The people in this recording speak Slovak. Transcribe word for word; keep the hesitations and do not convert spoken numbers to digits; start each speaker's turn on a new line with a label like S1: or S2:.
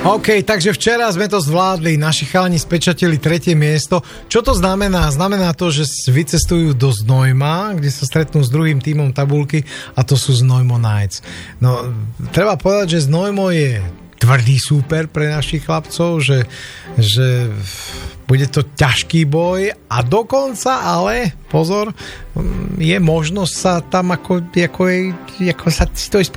S1: OK, takže včera sme to zvládli, naši chalani spečatili tretie miesto. Čo to znamená? Znamená to, že vycestujú do Znojma, kde sa stretnú s druhým tímom tabulky a to sú Znojmo Knights. No, treba povedať, že Znojmo je tvrdý súper pre našich chlapcov, že, že bude to ťažký boj a dokonca, ale pozor, je možnosť sa tam ako, ako, ako sa to